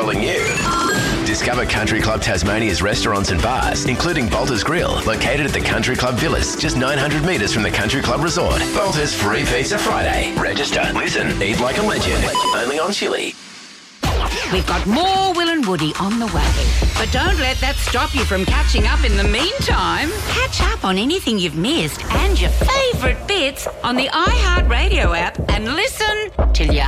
calling you. Discover Country Club Tasmania's restaurants and bars, including Bolter's Grill, located at the Country Club Villas, just 900 metres from the Country Club Resort. Bolter's Free Pizza Friday. Register, listen, eat like a legend. Only on Chili. We've got more Will and Woody on the way. But don't let that stop you from catching up in the meantime. Catch up on anything you've missed and your favourite bits on the iHeartRadio app and listen till you're